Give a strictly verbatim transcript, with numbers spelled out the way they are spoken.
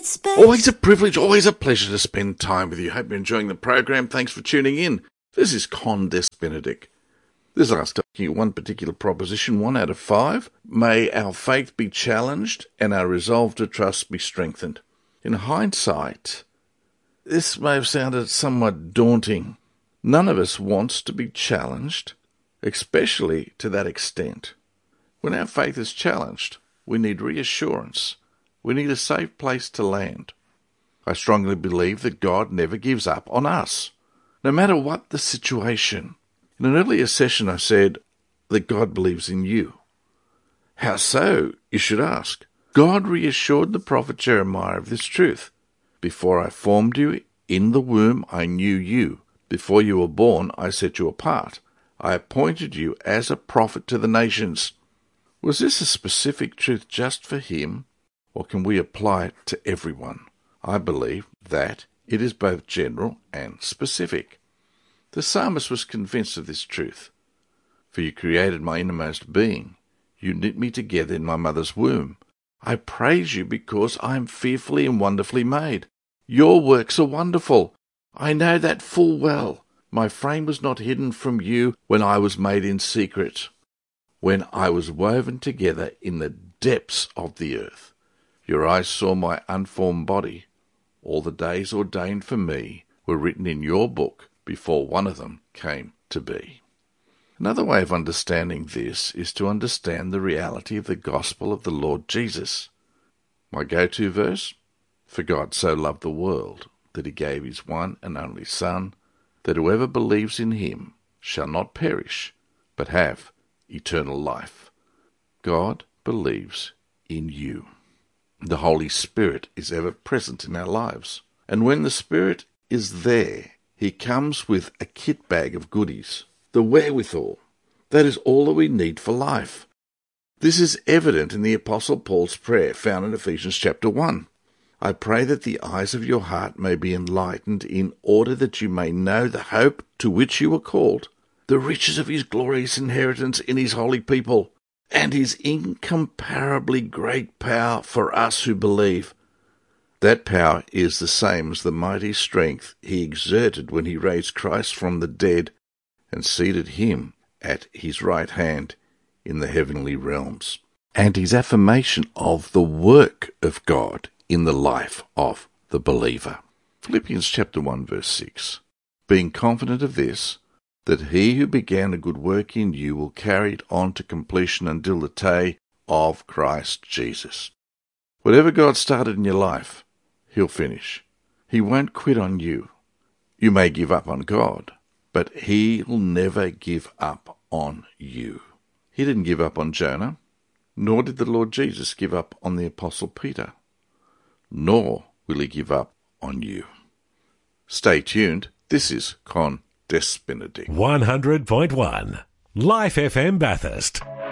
It's best. Always a privilege, always a pleasure to spend time with you. Hope you're enjoying the program. Thanks for tuning in. This is Con Des Benedict. This is us taking you one particular proposition, one out of five. May our faith be challenged and our resolve to trust be strengthened. In hindsight, this may have sounded somewhat daunting. None of us wants to be challenged, especially to that extent. When our faith is challenged, we need reassurance. We need a safe place to land. I strongly believe that God never gives up on us, no matter what the situation. In an earlier session I said that God believes in you. How so, you should ask. God reassured the prophet Jeremiah of this truth. Before I formed you in the womb, I knew you. Before you were born, I set you apart. I appointed you as a prophet to the nations. Was this a specific truth just for him, or can we apply it to everyone? I believe that it is both general and specific. The psalmist was convinced of this truth. For you created my innermost being. You knit me together in my mother's womb. I praise you because I am fearfully and wonderfully made. Your works are wonderful. I know that full well. My frame was not hidden from you when I was made in secret, when I was woven together in the depths of the earth. Your eyes saw my unformed body. All the days ordained for me were written in your book before one of them came to be. Another way of understanding this is to understand the reality of the gospel of the Lord Jesus. My go-to verse? For God so loved the world that he gave his one and only Son, that whoever believes in him shall not perish, but have eternal life. God believes in you. The Holy Spirit is ever present in our lives. And when the Spirit is there, he comes with a kit bag of goodies, the wherewithal. That is all that we need for life. This is evident in the Apostle Paul's prayer found in Ephesians chapter one. I pray that the eyes of your heart may be enlightened in order that you may know the hope to which you were called, the riches of his glorious inheritance in his holy people, and his incomparably great power for us who believe. That power is the same as the mighty strength he exerted when he raised Christ from the dead and seated him at his right hand in the heavenly realms, and his affirmation of the work of God in the life of the believer. Philippians chapter one verse six. Being confident of this, that he who began a good work in you will carry it on to completion until the day of Christ Jesus. Whatever God started in your life, he'll finish. He won't quit on you. You may give up on God, but he'll never give up on you. He didn't give up on Jonah, nor did the Lord Jesus give up on the Apostle Peter, nor will he give up on you. Stay tuned. This is Con Des Benedict. one hundred point one Life F M Bathurst.